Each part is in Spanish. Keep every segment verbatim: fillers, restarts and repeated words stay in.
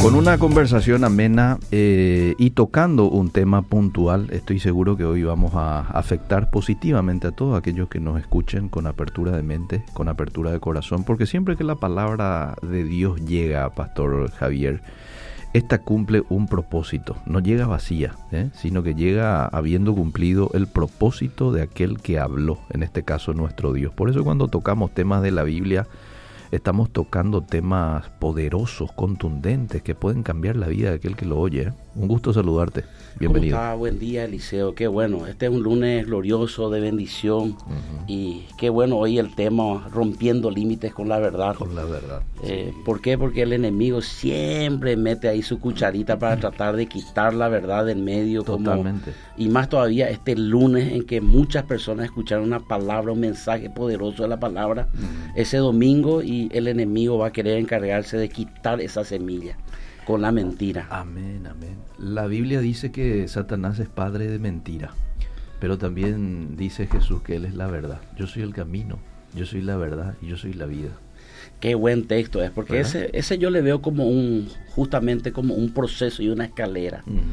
Con una conversación amena eh, y tocando un tema puntual, estoy seguro que hoy vamos a afectar positivamente a todos aquellos que nos escuchen con apertura de mente, con apertura de corazón, porque siempre que la palabra de Dios llega, Pastor Javier, esta cumple un propósito, no llega vacía, ¿eh? sino que llega habiendo cumplido el propósito de aquel que habló, en este caso nuestro Dios. Por eso cuando tocamos temas de la Biblia, estamos tocando temas poderosos, contundentes, que pueden cambiar la vida de aquel que lo oye. ¿eh? Un gusto saludarte. Bienvenido. ¿Cómo está? Buen día, Eliseo. Qué bueno. Este es un lunes glorioso de bendición. Uh-huh. Y qué bueno hoy el tema rompiendo límites con la verdad. Con la verdad. Eh, sí. ¿Por qué? Porque el enemigo siempre mete ahí su cucharita para tratar de quitar la verdad del medio. Totalmente. Como, y más todavía este lunes en que muchas personas escucharon una palabra, un mensaje poderoso de la palabra. Uh-huh. Ese domingo, y el enemigo va a querer encargarse de quitar esa semilla con la mentira. Amén, amén. La Biblia dice que Satanás es padre de mentira, pero también dice Jesús que Él es la verdad. Yo soy el camino, yo soy la verdad y yo soy la vida. Qué buen texto es, porque ese, ese yo le veo como un, justamente como un proceso y una escalera. Uh-huh.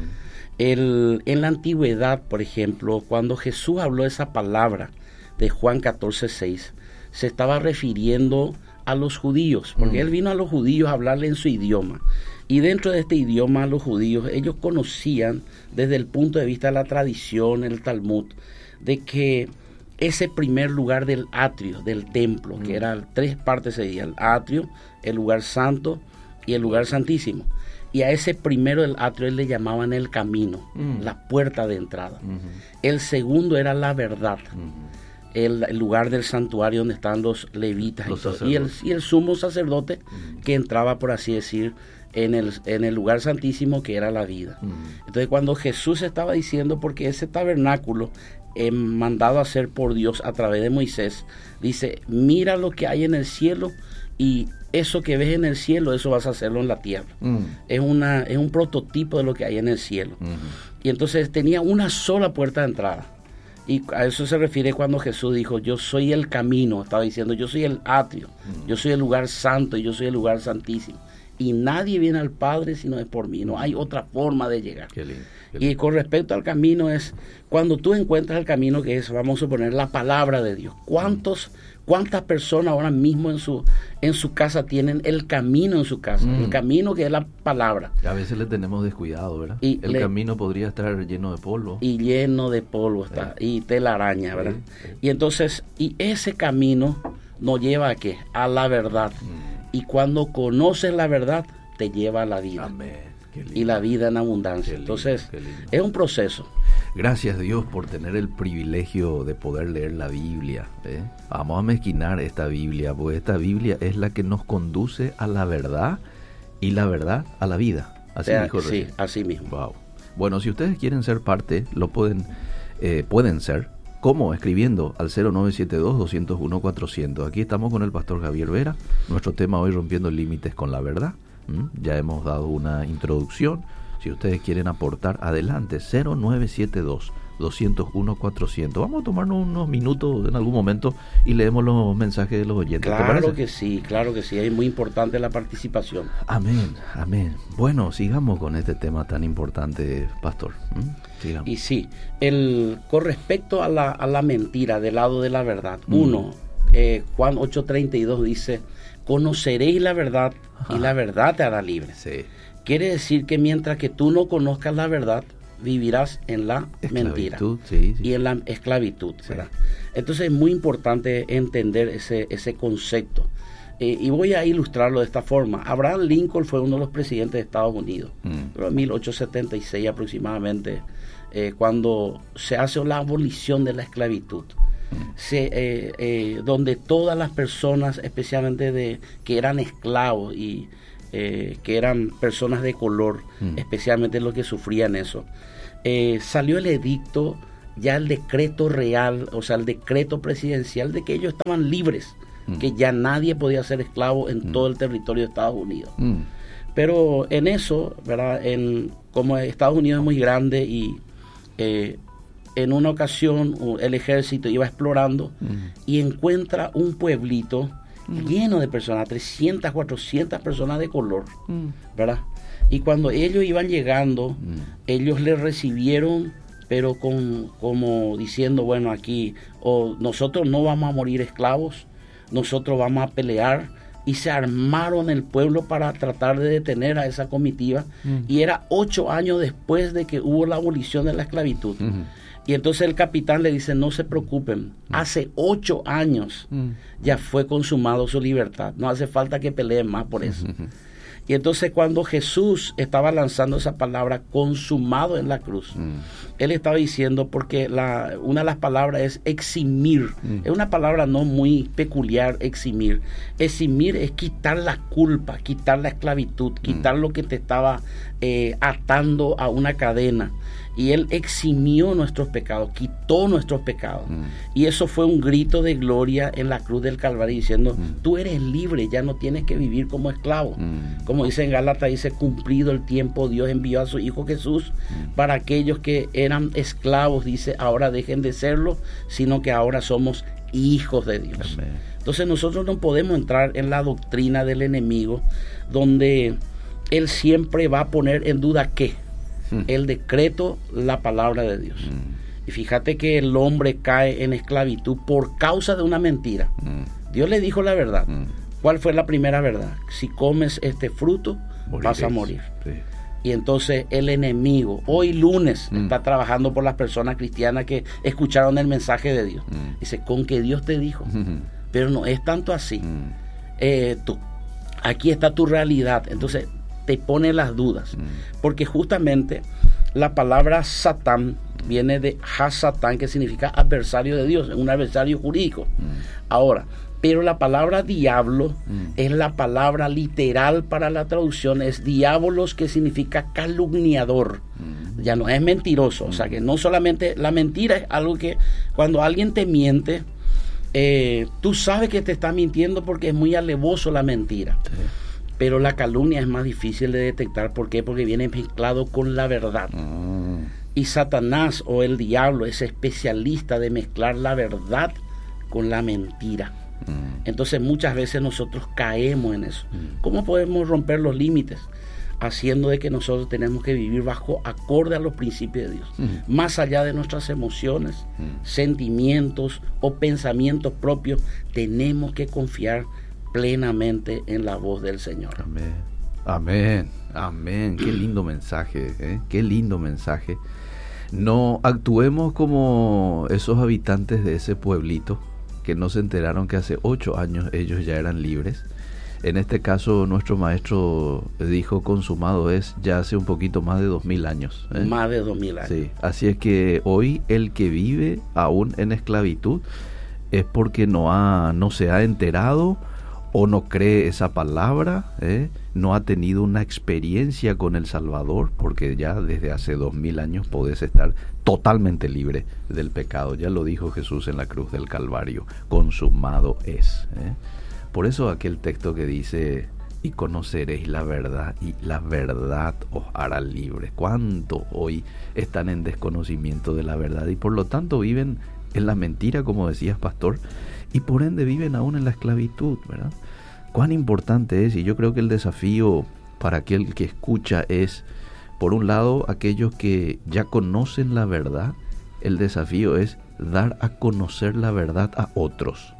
El, en la antigüedad, por ejemplo, cuando Jesús habló esa palabra de Juan catorce seis, se estaba refiriendo a los judíos, porque uh-huh. Él vino a los judíos a hablarle en su idioma. Y dentro de este idioma, los judíos, ellos conocían desde el punto de vista de la tradición, el Talmud, de que ese primer lugar del atrio, del templo, mm. que eran tres partes, sería el atrio, el lugar santo y el lugar santísimo. Y a ese primero del atrio le llamaban el camino, mm. la puerta de entrada. Mm-hmm. El segundo era la verdad. Mm-hmm. El, el lugar del santuario donde están los levitas los y, y, el, y el sumo sacerdote mm. que entraba, por así decir, en el, en el lugar santísimo, que era la vida. Mm. Entonces cuando Jesús estaba diciendo, porque ese tabernáculo eh, mandado a hacer por Dios a través de Moisés, dice, mira lo que hay en el cielo y eso que ves en el cielo, eso vas a hacerlo en la tierra. Mm. Es, una, es un prototipo de lo que hay en el cielo. Mm. Y entonces tenía una sola puerta de entrada. Y a eso se refiere cuando Jesús dijo, yo soy el camino, estaba diciendo, yo soy el atrio, mm. yo soy el lugar santo y yo soy el lugar santísimo. Y nadie viene al Padre si no es por mí, no hay otra forma de llegar. Qué lindo, qué lindo. Y con respecto al camino es, cuando tú encuentras el camino que es, vamos a suponer, la palabra de Dios, ¿cuántos, mm. ¿cuántas personas ahora mismo en su, en su casa tienen el camino en su casa? Mm. El camino que es la palabra. A veces le tenemos descuidado, ¿verdad? Y el le, camino podría estar lleno de polvo. Y lleno de polvo está, eh. y telaraña, ¿verdad? Eh, eh. Y entonces, y ese camino nos lleva a ¿qué? A la verdad. Mm. Y cuando conoces la verdad, te lleva a la vida. Amén. Qué lindo. Y la vida en abundancia. Qué lindo, entonces, qué lindo. Es un proceso. Gracias Dios por tener el privilegio de poder leer la Biblia. ¿eh? Vamos a mezquinar esta Biblia, porque esta Biblia es la que nos conduce a la verdad y la verdad a la vida. Así sea, dijo Sí, recién. así mismo. Wow. Bueno, si ustedes quieren ser parte, lo pueden, eh, pueden ser. ¿Cómo? Escribiendo al cero nueve siete dos, dos cero uno, cuatrocientos. Aquí estamos con el pastor Javier Vera. Nuestro tema hoy, rompiendo límites con la verdad. ¿Mm? Ya hemos dado una introducción. Si ustedes quieren aportar, adelante. cero nueve siete dos, dos cero uno, cuatrocientos. Vamos a tomarnos unos minutos en algún momento y leemos los mensajes de los oyentes. Claro que sí, claro que sí. Es muy importante la participación. Amén, amén. Bueno, sigamos con este tema tan importante, pastor. ¿Mm? Sigamos. Y sí, el, con respecto a la, a la mentira del lado de la verdad, mm. uno, eh, Juan ocho treinta y dos dice, conoceréis la verdad Ajá. y la verdad te hará libre. Sí. Quiere decir que mientras que tú no conozcas la verdad, vivirás en la mentira sí, sí. y en la esclavitud, ¿verdad? Sí. Entonces es muy importante entender ese, ese concepto. Eh, y voy a ilustrarlo de esta forma. Abraham Lincoln fue uno de los presidentes de Estados Unidos, mm. en mil ochocientos setenta y seis aproximadamente, eh, cuando se hace la abolición de la esclavitud. Mm. Se, eh, eh, donde todas las personas, especialmente de que eran esclavos y eh, que eran personas de color, mm. especialmente los que sufrían eso, eh, salió el edicto, ya el decreto real, o sea, el decreto presidencial de que ellos estaban libres, mm. que ya nadie podía ser esclavo en mm. todo el territorio de Estados Unidos. Mm. Pero en eso, ¿verdad? En, como Estados Unidos es muy grande y eh, en una ocasión el ejército iba explorando mm. y encuentra un pueblito mm. lleno de personas, trescientas, cuatrocientas personas de color, mm. ¿verdad? Y cuando ellos iban llegando, mm. ellos le recibieron, pero con, como diciendo, bueno, aquí, o nosotros no vamos a morir esclavos, nosotros vamos a pelear, y se armaron el pueblo para tratar de detener a esa comitiva, mm. y era ocho años después de que hubo la abolición de la esclavitud. Mm. Y entonces el capitán le dice, no se preocupen, mm. hace ocho años mm. ya fue consumado su libertad, no hace falta que peleen más por eso. Mm-hmm. Y entonces cuando Jesús estaba lanzando esa palabra consumado en la cruz, mm. él estaba diciendo, porque la, una de las palabras es eximir, mm. es una palabra no muy peculiar, eximir. Eximir es quitar la culpa, quitar la esclavitud, mm. quitar lo que te estaba eh, atando a una cadena. Y él eximió nuestros pecados, quitó nuestros pecados. Mm. Y eso fue un grito de gloria en la cruz del Calvario, diciendo, mm. tú eres libre, ya no tienes que vivir como esclavo. Mm. Como dice en Gálatas, dice, cumplido el tiempo, Dios envió a su Hijo Jesús mm. para aquellos que eran esclavos, dice, ahora dejen de serlo, sino que ahora somos hijos de Dios. Amén. Entonces nosotros no podemos entrar en la doctrina del enemigo, donde él siempre va a poner en duda ¿qué? El decreto, la palabra de Dios. Mm. Y fíjate que el hombre cae en esclavitud por causa de una mentira. Mm. Dios le dijo la verdad. Mm. ¿Cuál fue la primera verdad? Si comes este fruto, Moriréis. Vas a morir. Sí. Y entonces el enemigo, hoy lunes, mm. está trabajando por las personas cristianas que escucharon el mensaje de Dios. Mm. Dice, con que Dios te dijo. Mm. Pero no es tanto así. Mm. Eh, tú, aquí está tu realidad. Entonces te pone las dudas, mm. porque justamente la palabra Satán viene de Ha-Satán, que significa adversario de Dios, un adversario jurídico. Mm. Ahora, pero la palabra diablo mm. es la palabra literal para la traducción, es diabolos, que significa calumniador. Mm. Ya no es mentiroso, mm. o sea que no solamente la mentira es algo que cuando alguien te miente, eh, tú sabes que te está mintiendo porque es muy alevoso la mentira. Sí. Pero la calumnia es más difícil de detectar. ¿Por qué? Porque viene mezclado con la verdad. Mm. Y Satanás o el diablo es especialista de mezclar la verdad con la mentira. Mm. Entonces muchas veces nosotros caemos en eso. Mm. ¿Cómo podemos romper los límites? Haciendo de que nosotros tenemos que vivir bajo acorde a los principios de Dios. Mm. Más allá de nuestras emociones, mm. sentimientos o pensamientos propios, tenemos que confiar plenamente en la voz del Señor. Amén, amén, amén. Qué lindo mensaje, ¿eh? Qué lindo mensaje. No actuemos como esos habitantes de ese pueblito que no se enteraron que hace ocho años ellos ya eran libres. En este caso nuestro maestro dijo consumado es ya hace un poquito más de dos mil años. ¿eh? Más de dos mil años. Sí, así es que hoy el que vive aún en esclavitud es porque no ha, no se ha enterado o no cree esa palabra, ¿eh? no ha tenido una experiencia con el Salvador, porque ya desde hace dos mil años podés estar totalmente libre del pecado. Ya lo dijo Jesús en la cruz del Calvario, consumado es. ¿eh? Por eso aquel texto que dice, y conoceréis la verdad, y la verdad os hará libres. ¿Cuántos hoy están en desconocimiento de la verdad y por lo tanto viven en la mentira, como decías, pastor? Y por ende viven aún en la esclavitud, ¿verdad? Cuán importante es, y yo creo que el desafío para aquel que escucha es, por un lado, aquellos que ya conocen la verdad, el desafío es dar a conocer la verdad a otros.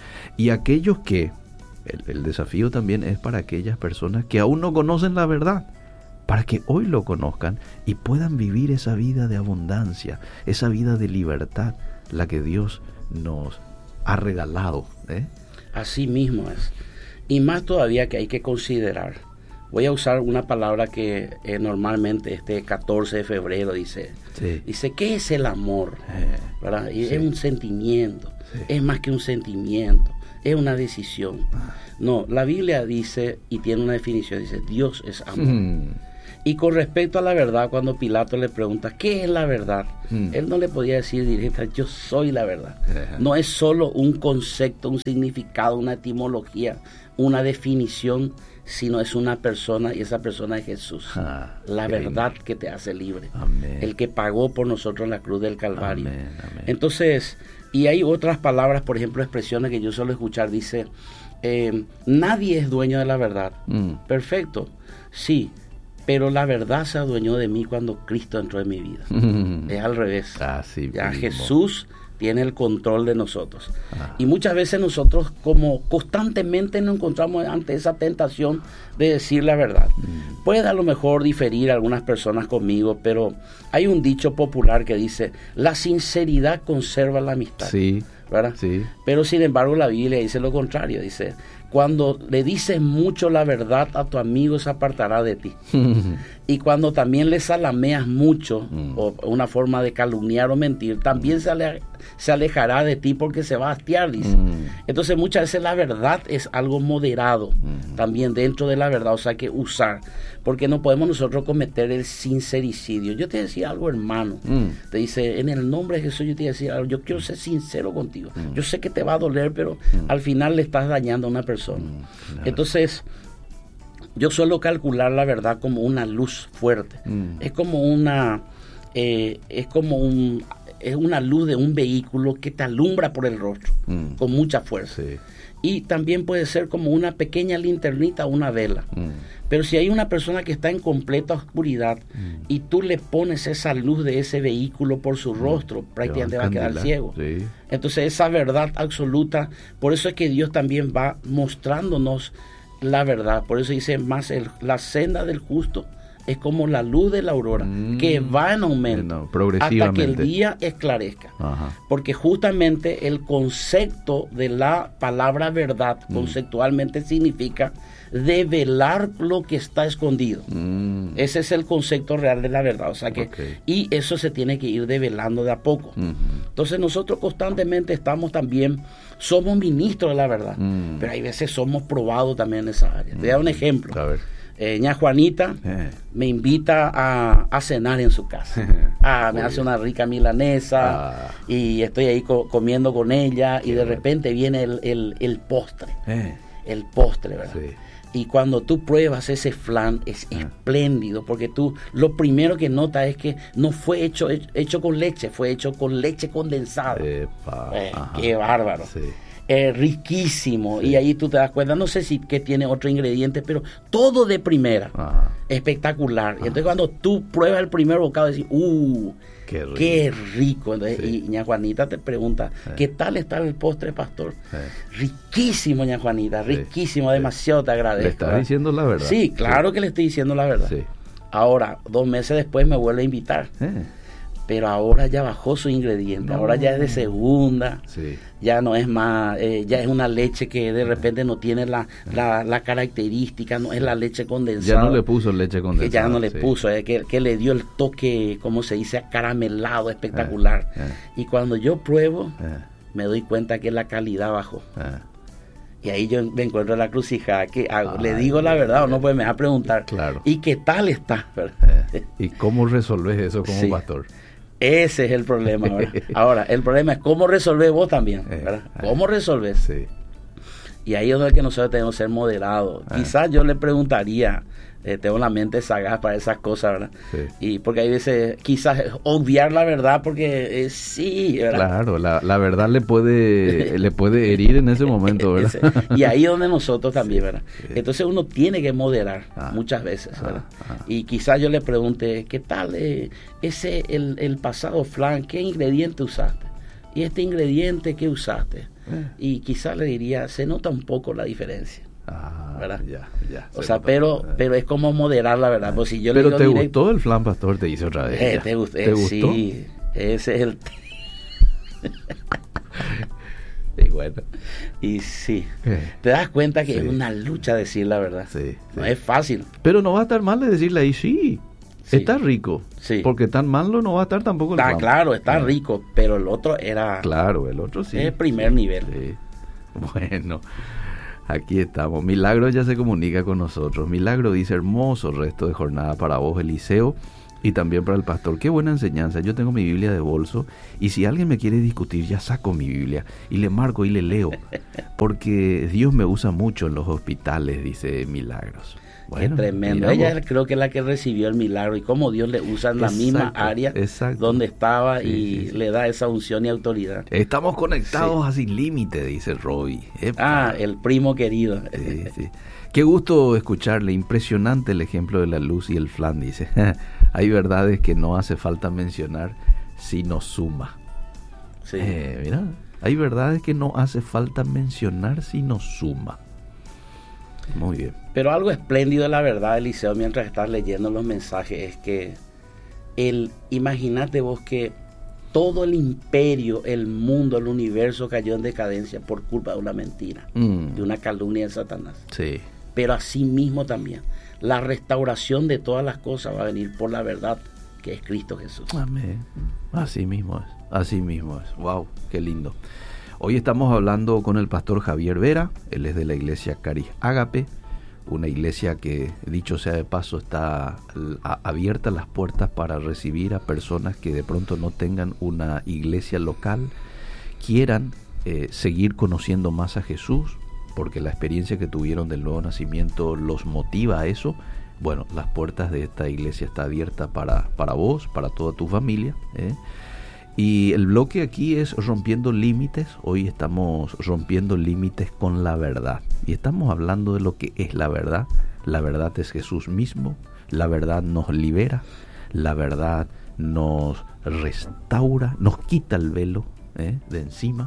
Y aquellos que, el, el desafío también es para aquellas personas que aún no conocen la verdad, para que hoy lo conozcan y puedan vivir esa vida de abundancia, esa vida de libertad, la que Dios nos ha regalado. ¿eh? Así mismo es. Y más todavía que hay que considerar. Voy a usar una palabra que eh, normalmente este catorce de febrero dice, sí. dice, ¿qué es el amor? Eh, ¿verdad? Y sí. Es un sentimiento, sí. es más que un sentimiento, es una decisión. Ah. No, la Biblia dice, y tiene una definición, dice, Dios es amor. Mm. Y con respecto a la verdad, cuando Pilato le pregunta, ¿qué es la verdad? Mm. Él no le podía decir directa, yo soy la verdad. Uh-huh. No es solo un concepto, un significado, una etimología, una definición, sino es una persona, y esa persona es Jesús. Ah, la verdad que te hace libre. Amén. El que pagó por nosotros en la cruz del Calvario. Amén, amén. Entonces, y hay otras palabras, por ejemplo, expresiones que yo suelo escuchar, dice, Eh, nadie es dueño de la verdad. Mm. Perfecto, sí, pero la verdad se adueñó de mí cuando Cristo entró en mi vida. Mm. Es al revés. Así Ya mismo. Jesús tiene el control de nosotros. Ah. Y muchas veces nosotros como constantemente nos encontramos ante esa tentación de decir la verdad. Mm. Puede a lo mejor diferir algunas personas conmigo, pero hay un dicho popular que dice, la sinceridad conserva la amistad. Sí. ¿Verdad? Sí. Pero sin embargo la Biblia dice lo contrario, dice, cuando le dices mucho la verdad a tu amigo se apartará de ti. Y cuando también le salameas mucho, mm. o una forma de calumniar o mentir, también se, ale, se alejará de ti porque se va a hastiar, dice. Mm. Entonces muchas veces la verdad es algo moderado, mm. también dentro de la verdad, o sea, que usar, porque no podemos nosotros cometer el sincericidio. Yo te decía algo, hermano, mm. te dice, en el nombre de Jesús yo te decía algo, yo quiero ser sincero contigo. Mm. Yo sé que te va a doler, pero mm. al final le estás dañando a una persona. Mm, claro. Entonces, yo suelo calcular la verdad como una luz fuerte. Mm. Es como una, eh, es como un, es una luz de un vehículo que te alumbra por el rostro mm. con mucha fuerza. Sí. Y también puede ser como una pequeña linternita o una vela. Mm. Pero si hay una persona que está en completa oscuridad mm. y tú le pones esa luz de ese vehículo por su rostro, mm. prácticamente va a quedar ciego. Sí. Entonces esa verdad absoluta, por eso es que Dios también va mostrándonos la verdad. Por eso dice más, el, la senda del justo es como la luz de la aurora, mm. que va en aumento no, progresivamente, hasta que el día esclarezca. Ajá. Porque justamente el concepto de la palabra verdad, mm. conceptualmente significa develar lo que está escondido. Mm. Ese es el concepto real de la verdad. O sea que, okay. Y eso se tiene que ir develando de a poco. Mm-hmm. Entonces nosotros constantemente estamos también, somos ministros de la verdad, mm. pero hay veces somos probados también en esa área. Mm. Te voy a dar un ejemplo. A ver. Eh, ña Juanita eh. me invita a, a cenar en su casa. Ah, me hace una rica milanesa ah. y estoy ahí co- comiendo con ella. Qué y de repente bueno. viene el, el, el postre. Eh. El postre, ¿verdad? Sí. Y cuando tú pruebas ese flan es ah. espléndido, porque tú lo primero que notas es que no fue hecho, hecho con leche, fue hecho con leche condensada. Eh, qué bárbaro. Sí. Eh, riquísimo, sí. Y ahí tú te das cuenta, no sé si que tiene otro ingrediente, pero todo de primera. Ajá. Espectacular. Ajá. Y entonces cuando tú pruebas el primer bocado decís, uh, qué rico, qué rico. Entonces, sí. Y ña Juanita te pregunta, sí. ¿qué tal está el postre, pastor? Sí. Riquísimo, ña Juanita, riquísimo, sí. demasiado te agradezco. Le estás ¿verdad? diciendo la verdad. Sí, claro sí. que le estoy diciendo la verdad. Sí. Ahora, dos meses después me vuelve a invitar. Sí. Pero ahora ya bajó su ingrediente, no. ahora ya es de segunda, sí. ya no es más, eh, ya es una leche que de repente no tiene la, la, la característica, no es la leche condensada. Ya no le puso leche condensada. Que ya no le sí. puso, eh, que, que le dio el toque, como se dice, acaramelado, espectacular. Eh, eh. Y cuando yo pruebo, eh. me doy cuenta que la calidad bajó. Eh. Y ahí yo me encuentro en la crucijada, ¿qué hago? Ay, ¿le digo la verdad o no? Pues me va a preguntar, claro. ¿y qué tal está? Eh. ¿Y cómo resolves eso como sí. pastor? Ese es el problema, ¿verdad? Ahora, el problema es cómo resolver vos también, ¿verdad? ¿Cómo resolves? Sí. Y ahí es donde que nosotros tenemos que ser moderados. Ah. Quizás yo le preguntaría, eh, tengo la mente sagaz para esas cosas, ¿verdad? Sí. Y porque hay veces, quizás obviar la verdad porque eh, sí, ¿verdad? Claro, la, la verdad le puede le puede herir en ese momento, ¿verdad? Ese, y ahí es donde nosotros también, sí, ¿verdad? Sí. Entonces uno tiene que moderar ah. muchas veces, ¿verdad? Ah. Ah. Y quizás yo le pregunte, ¿qué tal eh, ese, el, el pasado flan, qué ingrediente usaste? Y este ingrediente, ¿qué usaste? Eh. Y quizás le diría, se nota un poco la diferencia. Ah, ¿verdad? Ya, ya. O sea, pero, pero es como moderar la verdad. Pues si yo pero le te directo, gustó el flan, pastor, te hice otra vez. Eh, te, gust- ¿Te eh, gustó? Sí, ese es el. Y bueno. Y sí, eh. te das cuenta que sí. es una lucha decir la verdad. Sí, no sí. es fácil. Pero no va a estar mal de decirle ahí, sí. Sí. Está rico, sí. porque tan malo no va a estar tampoco el Está flan. Claro, está sí. rico, pero el otro era... Claro, el otro sí. Es el primer sí, nivel. Sí. Bueno, aquí estamos. Milagro ya se comunica con nosotros. Milagro dice, hermoso resto de jornada para vos, Eliseo, y también para el pastor. Qué buena enseñanza. Yo tengo mi Biblia de bolso y si alguien me quiere discutir, ya saco mi Biblia y le marco y le leo, porque Dios me usa mucho en los hospitales, dice Milagros. Bueno, qué tremendo. Ella creo que es la que recibió el milagro y cómo Dios le usa en la exacto, misma área exacto. donde estaba sí, y sí, sí. le da esa unción y autoridad. Estamos conectados sí. a Sin Límite, dice Roy. Epa. Ah, el primo querido. Sí, sí. Qué gusto escucharle, impresionante el ejemplo de la luz y el flan, dice. Hay verdades que no hace falta mencionar, sino suma. Sí. Eh, mira, hay verdades que no hace falta mencionar, sino suma. Muy bien. Pero algo espléndido de la verdad, Eliseo, mientras estás leyendo los mensajes, es que el, imagínate vos que todo el imperio, el mundo, el universo cayó en decadencia por culpa de una mentira, mm. de una calumnia de Satanás. Sí. Pero así mismo también, la restauración de todas las cosas va a venir por la verdad que es Cristo Jesús. Amén. Así mismo es, así mismo es. Wow, qué lindo. Hoy estamos hablando con el pastor Javier Vera, él es de la iglesia Caris Ágape, una iglesia que, dicho sea de paso, está abierta las puertas para recibir a personas que de pronto no tengan una iglesia local, quieran eh, seguir conociendo más a Jesús, porque la experiencia que tuvieron del nuevo nacimiento los motiva a eso. Bueno, las puertas de esta iglesia están abiertas para, para vos, para toda tu familia, ¿eh? Y el bloque aquí es Rompiendo Límites. Hoy estamos rompiendo límites con la verdad. Y estamos hablando de lo que es la verdad. La verdad es Jesús mismo. La verdad nos libera. La verdad nos restaura. Nos quita el velo ¿eh? de encima.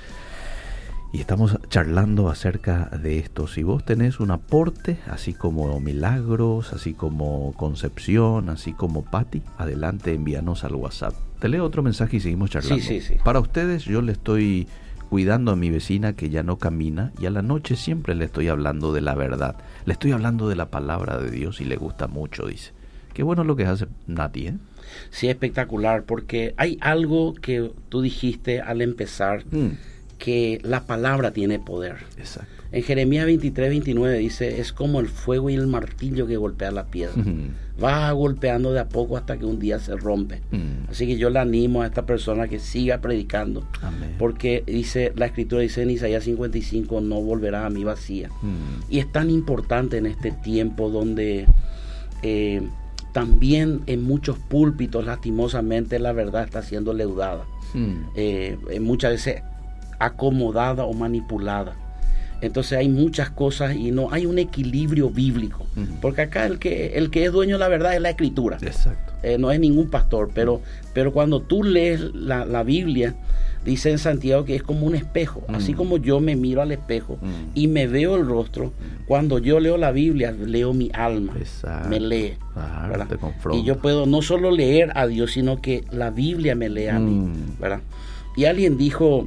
Y estamos charlando acerca de esto. Si vos tenés un aporte, así como Milagros, así como Concepción, así como Patti, adelante, envíanos al WhatsApp. Te leo otro mensaje y seguimos charlando. Sí, sí, sí. Para ustedes, yo le estoy cuidando a mi vecina que ya no camina y a la noche siempre le estoy hablando de la verdad. Le estoy hablando de la palabra de Dios y le gusta mucho, dice. Qué bueno lo que hace Nati, ¿eh? Sí, espectacular, porque hay algo que tú dijiste al empezar, mm. que la palabra tiene poder. Exacto. En Jeremías veintitrés, veintinueve dice, es como el fuego y el martillo que golpea la piedra. Uh-huh. Va golpeando de a poco hasta que un día se rompe. Uh-huh. Así que yo le animo a esta persona que siga predicando. Amén. Porque dice, la escritura dice en Isaías cincuenta y cinco, no volverá a mí vacía. Uh-huh. Y es tan importante en este tiempo donde eh, también en muchos púlpitos, lastimosamente, la verdad está siendo leudada. Uh-huh. eh, muchas veces acomodada o manipulada. Entonces hay muchas cosas y no hay un equilibrio bíblico. Uh-huh. Porque acá el que, el que es dueño de la verdad es la escritura. Exacto. Eh, no es ningún pastor, pero, uh-huh. pero cuando tú lees la, la Biblia, dice en Santiago que es como un espejo. Uh-huh. Así como yo me miro al espejo uh-huh. y me veo el rostro, uh-huh. cuando yo leo la Biblia, leo mi alma. Exacto. Me lee. Claro, te confronta. Y yo puedo no solo leer a Dios, sino que la Biblia me lee a uh-huh. mí. ¿Verdad? Y alguien dijo,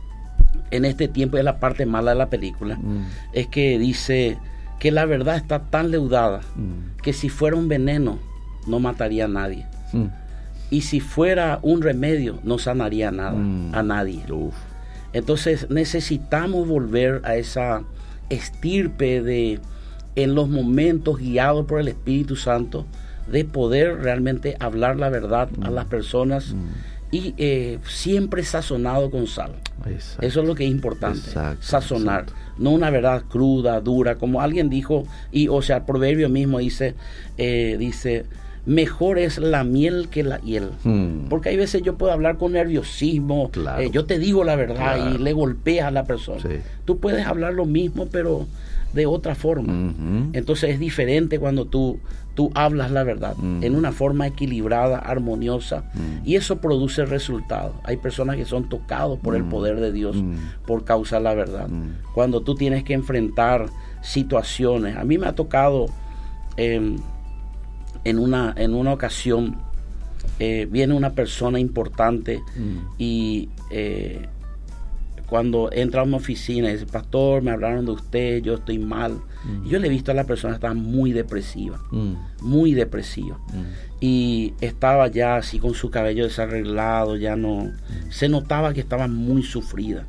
en este tiempo, es la parte mala de la película, mm. es que dice que la verdad está tan leudada mm. que si fuera un veneno no mataría a nadie. Mm. Y si fuera un remedio no sanaría nada, mm. a nadie. Uf. Entonces necesitamos volver a esa estirpe de, en los momentos guiados por el Espíritu Santo, de poder realmente hablar la verdad mm. a las personas mm. y eh, siempre sazonado con sal. Exacto. Eso es lo que es importante, exacto, sazonar, exacto. No una verdad cruda, dura, como alguien dijo, y o sea, el proverbio mismo dice, eh, dice, mejor es la miel que la hiel, hmm. porque hay veces yo puedo hablar con nerviosismo, claro. eh, yo te digo la verdad claro. y le golpea a la persona, sí. Tú puedes hablar lo mismo, pero de otra forma, uh-huh. Entonces es diferente cuando tú tú hablas la verdad, uh-huh. en una forma equilibrada, armoniosa, uh-huh. y eso produce resultados. Hay personas que son tocados por uh-huh. el poder de Dios, uh-huh. por causa de la verdad. Uh-huh. Cuando tú tienes que enfrentar situaciones, a mí me ha tocado eh, en una en una ocasión eh, viene una persona importante uh-huh. y eh, cuando entra a una oficina y dice, pastor, me hablaron de usted, yo estoy mal. Mm. Y yo le he visto a la persona, estaba muy depresiva, mm. muy depresiva. Mm. Y estaba ya así con su cabello desarreglado, ya no... Mm. Se notaba que estaba muy sufrida.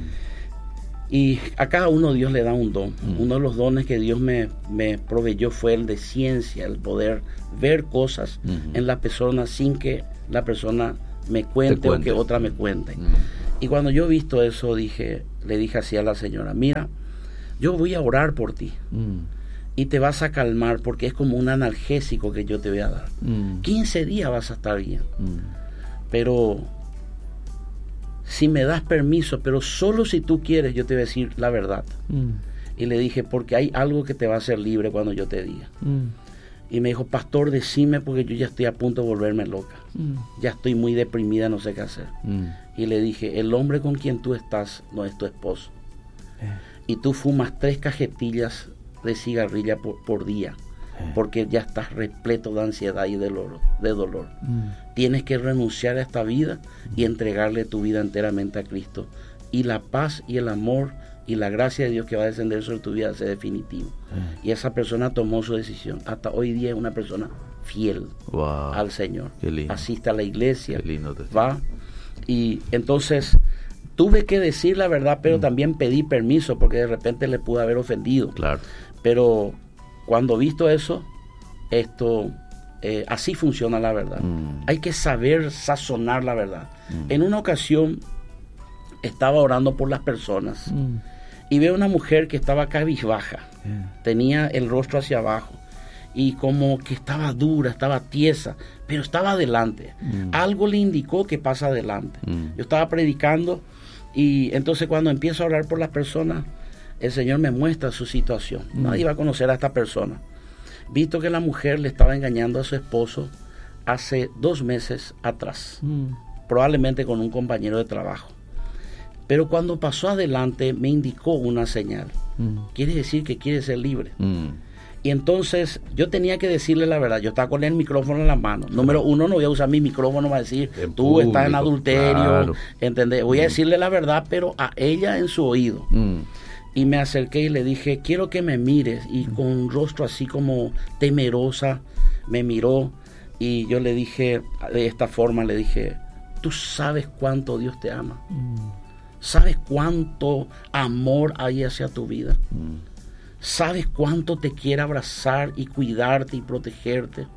Mm. Y a cada uno Dios le da un don. Mm. Uno de los dones que Dios me, me proveyó fue el de ciencia, el poder ver cosas mm. en la persona sin que la persona me cuente o que otra me cuente. Mm. Y cuando yo he visto eso, dije, le dije así a la señora, mira, yo voy a orar por ti. Mm. y te vas a calmar porque es como un analgésico que yo te voy a dar. Mm. quince días vas a estar bien. Mm. Pero si me das permiso, pero solo si tú quieres, yo te voy a decir la verdad. Mm. Y le dije, porque hay algo que te va a hacer libre cuando yo te diga. Mm. Y me dijo, pastor, decime porque yo ya estoy a punto de volverme loca. Mm. Ya estoy muy deprimida, no sé qué hacer. Mm. Y le dije, el hombre con quien tú estás no es tu esposo. Eh. Y tú fumas tres cajetillas de cigarrilla por, por día, eh. porque ya estás repleto de ansiedad y de dolor. De dolor. Mm. Tienes que renunciar a esta vida y entregarle tu vida enteramente a Cristo. Y la paz y el amor y la gracia de Dios que va a descender sobre tu vida es definitivo. Eh. Y esa persona tomó su decisión. Hasta hoy día es una persona fiel wow. al Señor. Asiste a la iglesia, va. Y entonces tuve que decir la verdad, pero mm. también pedí permiso porque de repente le pude haber ofendido. Claro. Pero cuando visto eso, esto eh, así funciona la verdad. Mm. Hay que saber sazonar la verdad. Mm. En una ocasión estaba orando por las personas mm. y veo una mujer que estaba cabizbaja, yeah. tenía el rostro hacia abajo y como que estaba dura, estaba tiesa, pero estaba adelante. Mm. Algo le indicó que pasa adelante. Mm. Yo estaba predicando y entonces cuando empiezo a orar por las personas, el Señor me muestra su situación. Mm. Nadie va a conocer a esta persona. Visto que la mujer le estaba engañando a su esposo hace dos meses atrás, mm. probablemente con un compañero de trabajo. Pero cuando pasó adelante me indicó una señal. Mm. Quiere decir que quiere ser libre. Mm. Y entonces yo tenía que decirle la verdad. Yo estaba con el micrófono en la mano. Claro. Número uno, no voy a usar mi micrófono para decir, en tú público, estás en adulterio. Claro. ¿Entendés? Voy mm. a decirle la verdad, pero a ella en su oído. Mm. Y me acerqué y le dije, quiero que me mires. Y mm. con un rostro así como temerosa, me miró. Y yo le dije, de esta forma, le dije, tú sabes cuánto Dios te ama. Mm. ¿Sabes cuánto amor hay hacia tu vida? Mm. ¿Sabes cuánto te quiere abrazar y cuidarte y protegerte?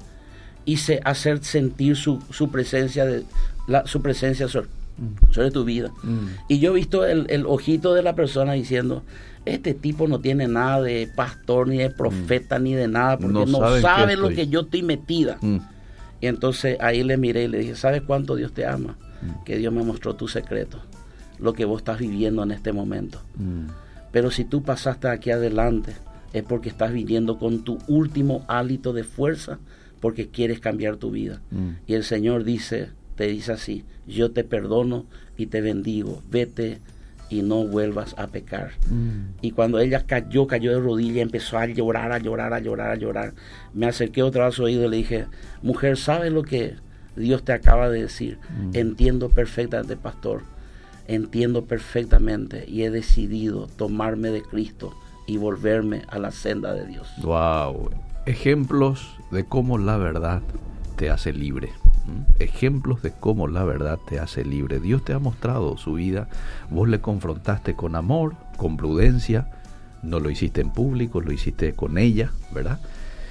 Y se, hacer sentir su, su presencia, de, la, su presencia sobre, mm. sobre tu vida. Mm. Y yo he visto el, el ojito de la persona diciendo, este tipo no tiene nada de pastor, ni de profeta, mm. ni de nada, porque no, no sabe lo que yo estoy metida. Mm. Y entonces ahí le miré y le dije, ¿sabes cuánto Dios te ama? Mm. Que Dios me mostró tu secreto, lo que vos estás viviendo en este momento. Mm. Pero si tú pasaste aquí adelante, es porque estás viviendo con tu último hálito de fuerza, porque quieres cambiar tu vida. Mm. Y el Señor dice, te dice así, yo te perdono y te bendigo, vete y no vuelvas a pecar. Mm. Y cuando ella cayó, cayó de rodillas, empezó a llorar, a llorar, a llorar, a llorar. Me acerqué otra vez a su oído y le dije, mujer, ¿sabes lo que Dios te acaba de decir? Mm. Entiendo perfectamente, pastor. Entiendo perfectamente y he decidido tomarme de Cristo y volverme a la senda de Dios. Wow, ejemplos de cómo la verdad te hace libre. ¿Mm? Ejemplos de cómo la verdad te hace libre. Dios te ha mostrado su vida, vos le confrontaste con amor, con prudencia, no lo hiciste en público, lo hiciste con ella, ¿verdad?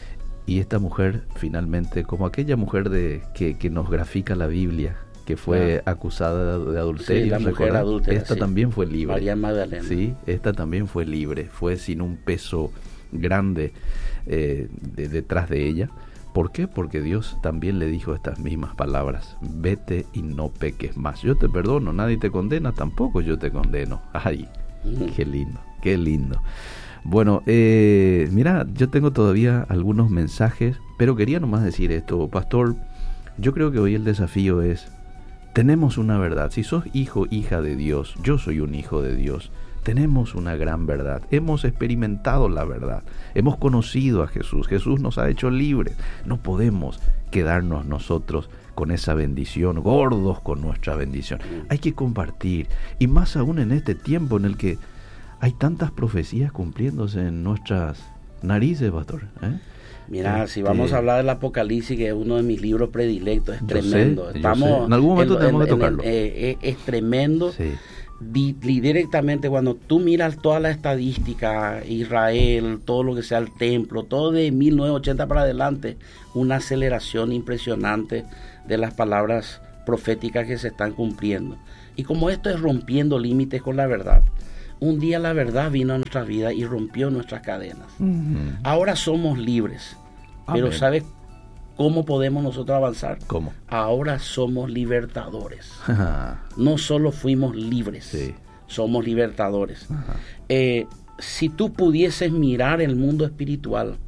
Y esta mujer finalmente, como aquella mujer de que, que nos grafica la Biblia, que fue ah. acusada de adulterio, sí, la mujer adúltera, esta sí. también fue libre. María Magdalena. Sí, esta también fue libre, fue sin un peso grande eh, de, detrás de ella. ¿Por qué? Porque Dios también le dijo estas mismas palabras, vete y no peques más. Yo te perdono, nadie te condena, tampoco yo te condeno. Ay, mm. qué lindo, qué lindo. Bueno, eh, mira, yo tengo todavía algunos mensajes, pero quería nomás decir esto, pastor. Yo creo que hoy el desafío es, tenemos una verdad. Si sos hijo, hija de Dios, yo soy un hijo de Dios, tenemos una gran verdad. Hemos experimentado la verdad. Hemos conocido a Jesús. Jesús nos ha hecho libres. No podemos quedarnos nosotros con esa bendición, gordos con nuestra bendición. Hay que compartir. Y más aún en este tiempo en el que hay tantas profecías cumpliéndose en nuestras narices, pastor, ¿eh? Mira, este, si vamos a hablar del Apocalipsis, que es uno de mis libros predilectos, es tremendo. Sé, Estamos en algún momento en, tenemos en, que tocarlo. En, eh, eh, es tremendo. Sí. Di, di directamente, cuando tú miras toda la estadística, Israel, todo lo que sea el templo, todo de mil novecientos ochenta para adelante, una aceleración impresionante de las palabras proféticas que se están cumpliendo. Y como esto es rompiendo límites con la verdad, un día la verdad vino a nuestra vida y rompió nuestras cadenas. Mm. Ahora somos libres. Amén. Pero ¿sabes cómo podemos nosotros avanzar? ¿Cómo? Ahora somos libertadores. No solo fuimos libres, sí. somos libertadores. Eh, si tú pudieses mirar el mundo espiritual,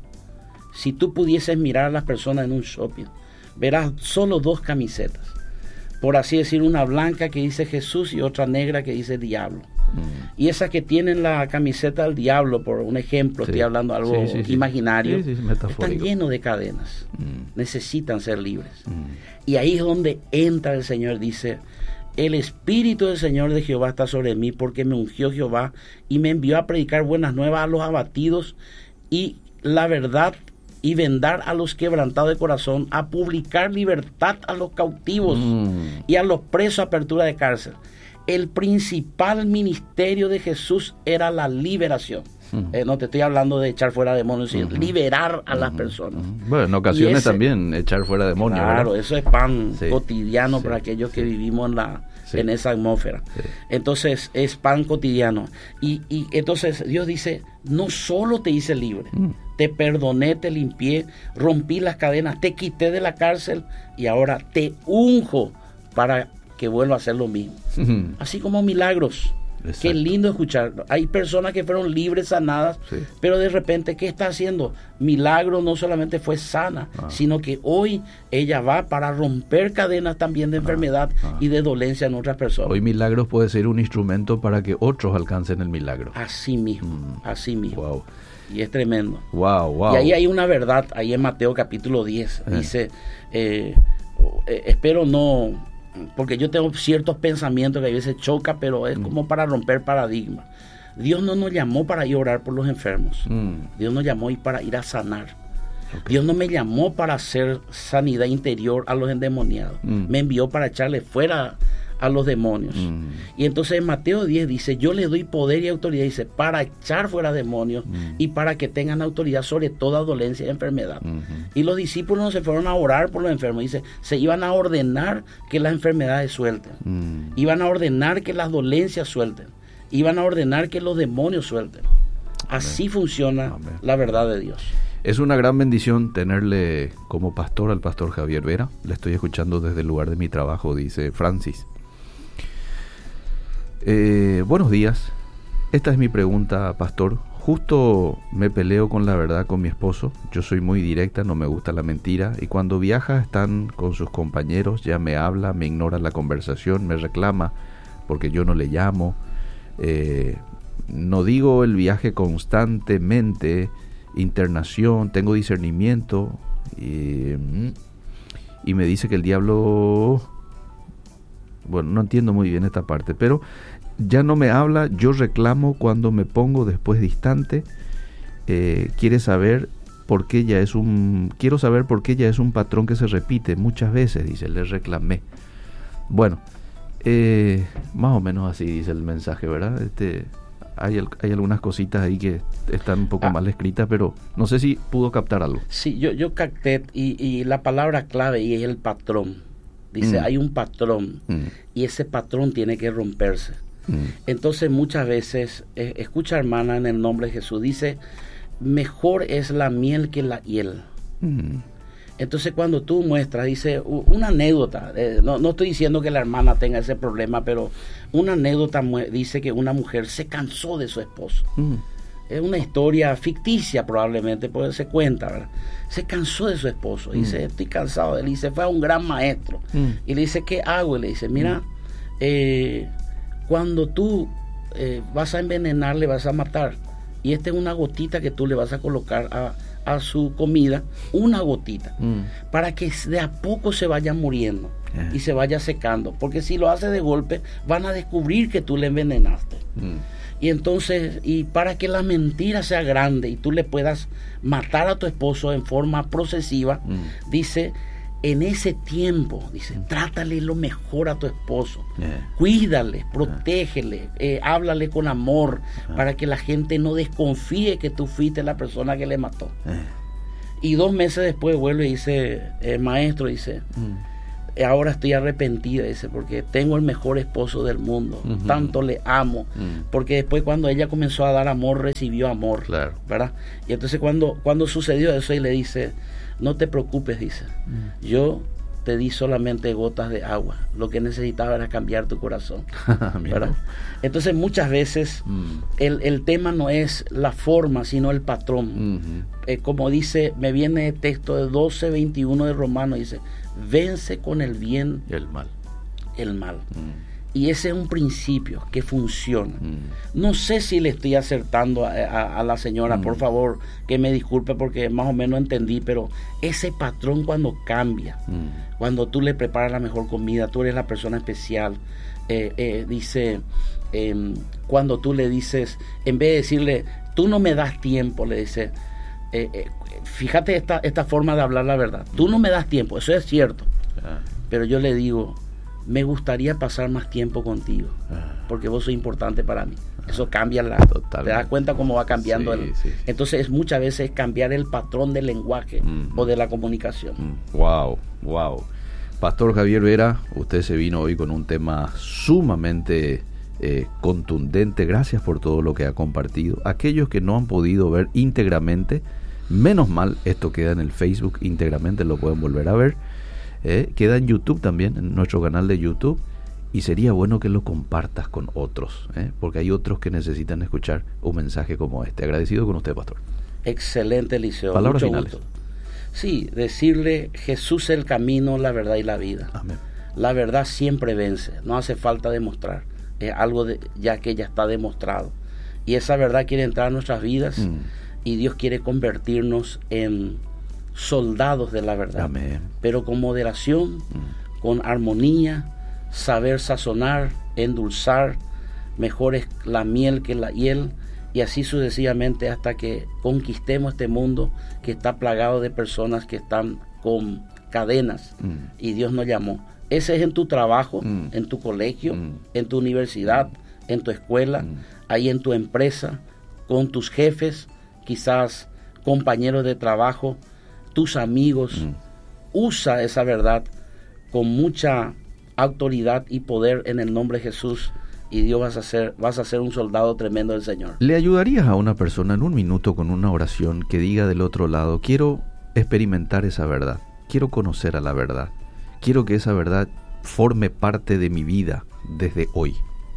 si tú pudieses mirar a las personas en un shopping, verás solo dos camisetas. Por así decir, una blanca que dice Jesús y otra negra que dice diablo. Mm. Y esas que tienen la camiseta del diablo, por un ejemplo, sí. estoy hablando de algo sí, sí, imaginario, sí, sí, están llenos de cadenas. Mm. Necesitan ser libres. Mm. Y ahí es donde entra el Señor, dice, el Espíritu del Señor de Jehová está sobre mí, porque me ungió Jehová y me envió a predicar buenas nuevas a los abatidos y la verdad y vendar a los quebrantados de corazón, a publicar libertad a los cautivos mm. y a los presos apertura de cárcel. El principal ministerio de Jesús era la liberación. Uh-huh. Eh, no te estoy hablando de echar fuera demonios, sino uh-huh. liberar a uh-huh. las personas. Uh-huh. Bueno, en ocasiones ese, también echar fuera demonios. Claro, ¿verdad? Eso es pan sí. cotidiano sí. para aquellos que sí. vivimos en la sí. en esa atmósfera. Sí. Entonces, es pan cotidiano. Y, y entonces Dios dice, no solo te hice libre, uh-huh. te perdoné, te limpié, rompí las cadenas, te quité de la cárcel y ahora te unjo para que vuelva a hacer lo mismo. Uh-huh. Así como milagros. Exacto. Qué lindo escuchar. Hay personas que fueron libres, sanadas, sí. pero de repente, ¿qué está haciendo? Milagro no solamente fue sana, ah. sino que hoy ella va para romper cadenas también de enfermedad ah. Ah. y de dolencia en otras personas. Hoy Milagros puede ser un instrumento para que otros alcancen el milagro. Así mismo, mm. así mismo. Wow. Y es tremendo. Wow, wow. Y ahí hay una verdad, ahí en Mateo capítulo diez, eh. dice, eh, eh, espero no... porque yo tengo ciertos pensamientos que a veces choca, pero es mm. como para romper paradigmas. Dios no nos llamó para ir a orar por los enfermos. Mm. Dios nos llamó para ir a sanar. Okay. Dios no me llamó para hacer sanidad interior a los endemoniados. Mm. Me envió para echarle fuera a los demonios. Mm. Y entonces en Mateo diez dice, yo le doy poder y autoridad, dice, para echar fuera demonios mm. y para que tengan autoridad sobre toda dolencia y enfermedad. Mm-hmm. Y los discípulos no se fueron a orar por los enfermos, dice, se iban a ordenar que las enfermedades suelten. Mm. Iban a ordenar que las dolencias suelten. Iban a ordenar que los demonios suelten. Así Amén. Funciona Amén. La verdad de Dios. Es una gran bendición tenerle como pastor al pastor Javier Vera. Le estoy escuchando desde el lugar de mi trabajo, dice Francis. Eh, buenos días. Esta es mi pregunta, pastor. Justo me peleo con la verdad con mi esposo. Yo soy muy directa, no me gusta la mentira. Y cuando viaja están con sus compañeros, ya me habla, me ignora la conversación, me reclama porque yo no le llamo. Eh, no digo el viaje constantemente, internación, tengo discernimiento. Y, y me dice que el diablo... Bueno, no entiendo muy bien esta parte, pero ya no me habla, yo reclamo cuando me pongo después distante. Eh, quiere saber por qué ya es un, quiero saber por qué ya es un patrón que se repite muchas veces, dice, le reclamé. Bueno, eh, más o menos así dice el mensaje, ¿verdad? Este, hay, hay algunas cositas ahí que están un poco ah. mal escritas, pero no sé si pudo captar algo. Sí, yo, yo capté, y, y la palabra clave y es el patrón. Dice, mm. hay un patrón mm. y ese patrón tiene que romperse. Mm. Entonces muchas veces, eh, escucha hermana, en el nombre de Jesús, dice, mejor es la miel que la hiel. Mm. Entonces cuando tú muestras, dice, una anécdota, eh, no, no estoy diciendo que la hermana tenga ese problema, pero una anécdota mu- dice que una mujer se cansó de su esposo. Mm. Es una historia ficticia probablemente, porque se cuenta, ¿verdad? Se cansó de su esposo, dice, mm. estoy cansado de él, y se fue a un gran maestro, mm. y le dice, ¿qué hago? Y le dice, mira, mm. eh, cuando tú eh, vas a envenenarle, vas a matar, y esta es una gotita que tú le vas a colocar a, a su comida, una gotita, mm. para que de a poco se vaya muriendo, yeah. y se vaya secando, porque si lo hace de golpe, van a descubrir que tú le envenenaste. Mm. Y entonces, y para que la mentira sea grande y tú le puedas matar a tu esposo en forma procesiva, mm. dice, en ese tiempo, dice, mm. trátale lo mejor a tu esposo, yeah. cuídale, protégele, eh, háblale con amor, uh-huh. para que la gente no desconfíe que tú fuiste la persona que le mató. Yeah. Y dos meses después vuelve y dice, el maestro dice, mm. ahora estoy arrepentida, dice, porque tengo el mejor esposo del mundo, uh-huh. tanto le amo, uh-huh. porque después cuando ella comenzó a dar amor, recibió amor, claro. ¿verdad? Y entonces cuando, cuando sucedió eso, y le dice, no te preocupes, dice, uh-huh. yo te di solamente gotas de agua, lo que necesitaba era cambiar tu corazón, ¿verdad? Entonces muchas veces uh-huh. el, el tema no es la forma, sino el patrón. Uh-huh. Eh, como dice, me viene el texto de doce veintiuno de Romanos, dice, vence con el bien el mal. El mal. Mm. Y ese es un principio que funciona. Mm. No sé si le estoy acertando a, a, a la señora, mm. por favor, que me disculpe porque más o menos entendí, pero ese patrón cuando cambia, mm. cuando tú le preparas la mejor comida, tú eres la persona especial, eh, eh, dice, eh, cuando tú le dices, en vez de decirle, tú no me das tiempo, le dice, eh, eh, fíjate esta, esta forma de hablar la verdad, tú no me das tiempo, eso es cierto, ah. pero yo le digo, me gustaría pasar más tiempo contigo, ah. porque vos sos importante para mí. Ah. Eso cambia la... Totalmente. Te das cuenta cómo va cambiando. Sí, el, sí, sí. Entonces muchas veces cambiar el patrón del lenguaje mm. o de la comunicación. Mm. Wow, wow. Pastor Javier Vera, usted se vino hoy con un tema sumamente eh, contundente. Gracias por todo lo que ha compartido. Aquellos que no han podido ver íntegramente, menos mal, esto queda en el Facebook íntegramente, lo pueden volver a ver. Eh, queda en YouTube también, en nuestro canal de YouTube, y sería bueno que lo compartas con otros, eh, porque hay otros que necesitan escuchar un mensaje como este. Agradecido con usted, pastor. Excelente, Eliseo. Palabras Mucho finales. Gusto. Sí, decirle, Jesús es el camino, la verdad y la vida. Amén. La verdad siempre vence, no hace falta demostrar, es algo de, ya que ya está demostrado, y esa verdad quiere entrar a nuestras vidas, mm. y Dios quiere convertirnos en soldados de la verdad. Amén. Pero con moderación, mm. con armonía, saber sazonar, endulzar, mejor es la miel que la hiel, y así sucesivamente hasta que conquistemos este mundo que está plagado de personas que están con cadenas, mm. y Dios nos llamó. Ese es en tu trabajo, mm. en tu colegio, mm. en tu universidad, mm. en tu escuela, mm. ahí en tu empresa, con tus jefes, quizás compañeros de trabajo, tus amigos. Mm. Usa esa verdad con mucha autoridad y poder en el nombre de Jesús, y Dios vas a ser, vas a ser un soldado tremendo del Señor. ¿Le ayudarías a una persona en un minuto con una oración que diga del otro lado, quiero experimentar esa verdad, quiero conocer a la verdad, quiero que esa verdad forme parte de mi vida desde hoy?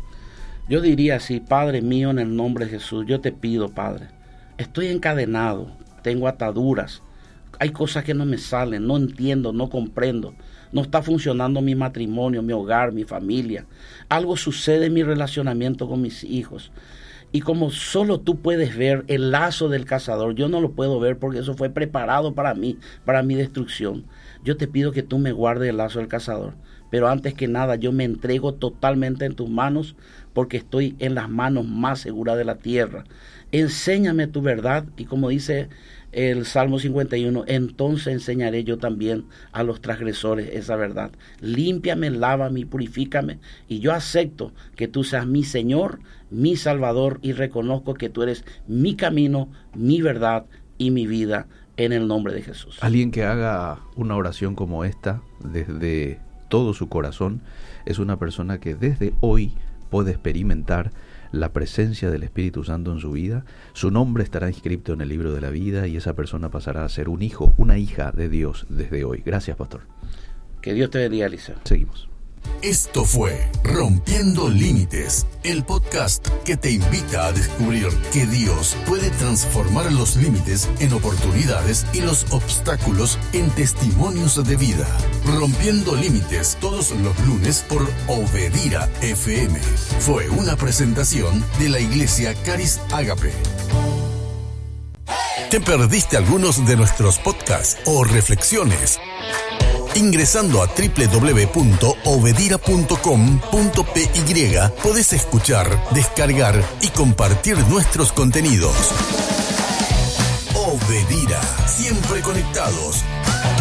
Yo diría así, Padre mío, en el nombre de Jesús, yo te pido, Padre, estoy encadenado, tengo ataduras, hay cosas que no me salen, no entiendo, no comprendo, no está funcionando mi matrimonio, mi hogar, mi familia, algo sucede en mi relacionamiento con mis hijos, y como solo tú puedes ver el lazo del cazador, yo no lo puedo ver porque eso fue preparado para mí, para mi destrucción. Yo te pido que tú me guardes el lazo del cazador, pero antes que nada yo me entrego totalmente en tus manos, porque estoy en las manos más seguras de la tierra. Enséñame tu verdad, y como dice el Salmo cincuenta y uno, entonces enseñaré yo también a los transgresores esa verdad. Límpiame, lávame y purifícame, y yo acepto que tú seas mi Señor, mi Salvador, y reconozco que tú eres mi camino, mi verdad y mi vida, en el nombre de Jesús. Alguien que haga una oración como esta desde todo su corazón es una persona que desde hoy puede experimentar la presencia del Espíritu Santo en su vida. Su nombre estará inscrito en el libro de la vida, y esa persona pasará a ser un hijo, una hija de Dios desde hoy. Gracias, pastor. Que Dios te bendiga, Eliseo. Seguimos. Esto fue Rompiendo Límites, el podcast que te invita a descubrir que Dios puede transformar los límites en oportunidades y los obstáculos en testimonios de vida. Rompiendo Límites, todos los lunes por Obedira F M. Fue una presentación de la Iglesia Caris Ágape. ¿Te perdiste algunos de nuestros podcasts o reflexiones? Ingresando a doble u doble u doble u punto obedira punto com punto p y podés escuchar, descargar y compartir nuestros contenidos. Obedira, siempre conectados.